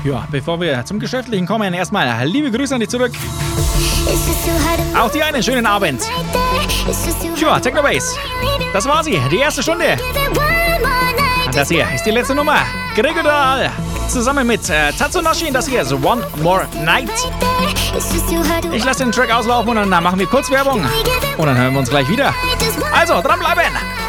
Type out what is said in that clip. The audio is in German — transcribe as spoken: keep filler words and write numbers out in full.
Ja, bevor wir zum Geschäftlichen kommen, erstmal liebe Grüße an dich zurück. Auch dir einen schönen Abend. Tja, Technobase. Das war sie, die erste Stunde. Und das hier ist die letzte Nummer. Gregor zusammen mit äh, Tatsunoshi. Das hier ist One More Night. Ich lasse den Track auslaufen und dann machen wir kurz Werbung. Und dann hören wir uns gleich wieder. Also, dranbleiben.